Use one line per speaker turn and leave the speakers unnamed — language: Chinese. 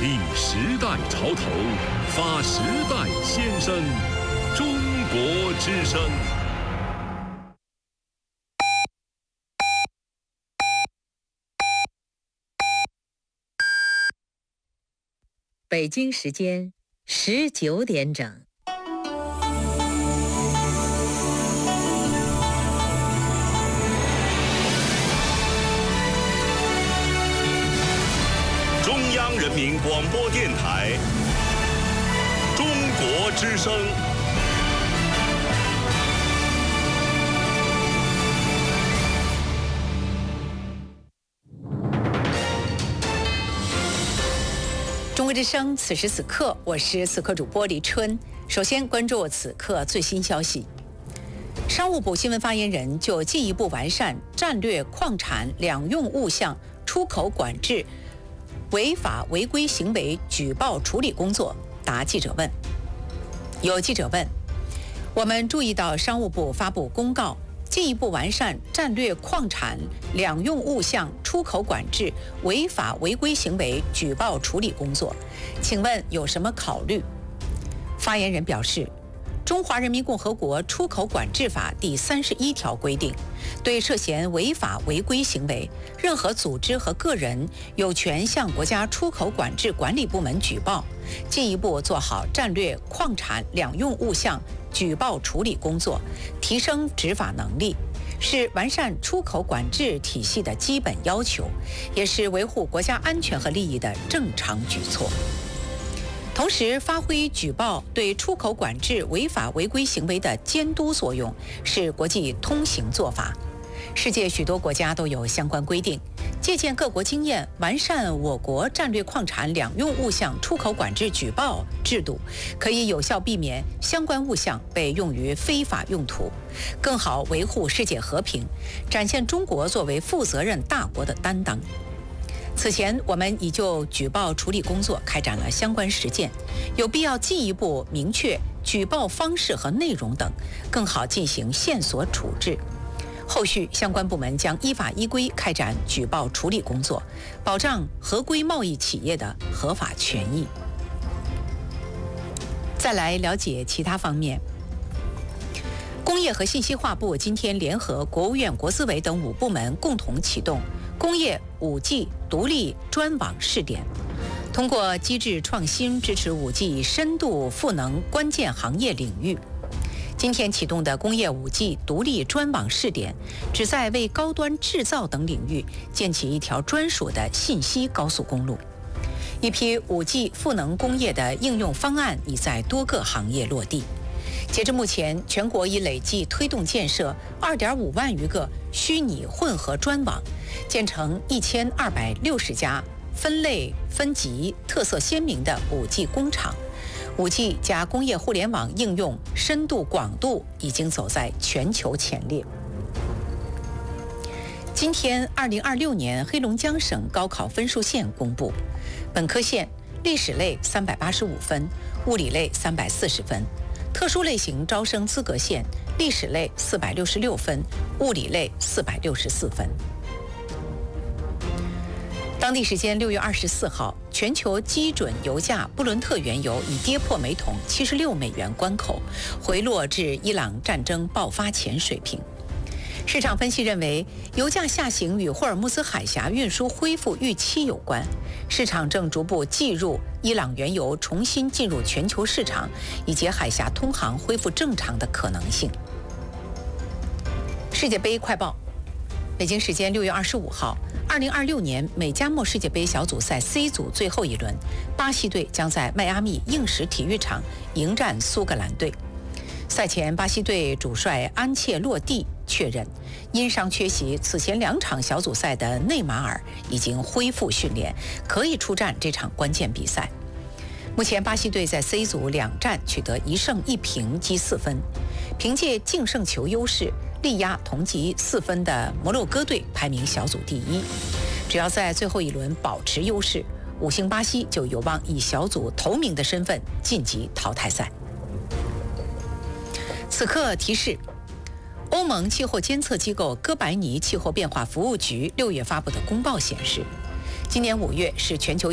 立时代潮头，发时代先声，中国之声。
北京时间19点整。
中央人民广播电台，中国之声。
中国之声，此时此刻，我是此刻主播李春。首先关注此刻最新消息。商务部新闻发言人就进一步完善战略矿产两用物项出口管制违法违规行为举报处理工作答记者问。有记者问，我们注意到商务部发布公告，进一步完善战略矿产两用物项出口管制违法违规行为举报处理工作，请问有什么考虑？发言人表示，中华人民共和国出口管制法第31条规定，对涉嫌违法违规行为，任何组织和个人有权向国家出口管制管理部门举报，进一步做好战略矿产两用物项举报处理工作，提升执法能力，是完善出口管制体系的基本要求，也是维护国家安全和利益的正常举措。同时，发挥举报对出口管制违法违规行为的监督作用，是国际通行做法。世界许多国家都有相关规定，借鉴各国经验，完善我国战略矿产两用物项出口管制举报制度，可以有效避免相关物项被用于非法用途，更好维护世界和平，展现中国作为负责任大国的担当。此前，我们已就举报处理工作开展了相关实践，有必要进一步明确举报方式和内容等，更好进行线索处置。后续相关部门将依法依规开展举报处理工作，保障合规贸易企业的合法权益。再来了解其他方面。工业和信息化部今天联合国务院国资委等5部门共同启动工业 5G 独立专网试点，通过机制创新支持 5G 深度赋能关键行业领域。今天启动的工业 5G 独立专网试点，旨在为高端制造等领域建起一条专属的信息高速公路。一批 5G 赋能工业的应用方案已在多个行业落地。截至目前，全国已累计推动建设2.5万余个虚拟混合专网，建成1260家分类分级、特色鲜明的 5G 工厂。5G 加工业互联网应用深度广度已经走在全球前列。今天，2026年黑龙江省高考分数线公布，本科线历史类385分，物理类340分。特殊类型招生资格线历史类466分，物理类464分。当地时间6月24号，全球基准油价布伦特原油已跌破每桶76美元关口，回落至伊朗战争爆发前水平。市场分析认为，油价下行与霍尔木兹海峡运输恢复预期有关，市场正逐步计入伊朗原油重新进入全球市场以及海峡通航恢复正常的可能性。世界杯快报，北京时间6月25号，2026年美加墨世界杯小组赛 C 组最后一轮，巴西队将在迈阿密硬石体育场迎战苏格兰队。赛前，巴西队主帅安切洛蒂确认，因伤缺席此前2场小组赛的内马尔已经恢复训练，可以出战这场关键比赛。目前，巴西队在 C 组2战取得1胜1平积4分，凭借净胜球优势力压同积4分的摩洛哥队，排名小组第1。只要在最后一轮保持优势，5星巴西就有望以小组头名的身份晋级淘汰赛。此刻提示，欧盟气候监测机构哥白尼气候变化服务局6月发布的公报显示，今年5月是全球